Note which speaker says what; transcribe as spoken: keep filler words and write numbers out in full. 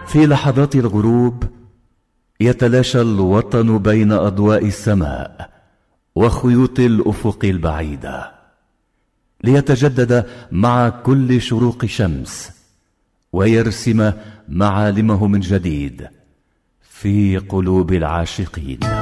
Speaker 1: في لحظات الغروب يتلاشى الوطن بين أضواء السماء وخيوط الأفق البعيدة، ليتجدد مع كل شروق شمس ويرسم معالمه من جديد في قلوب العاشقين.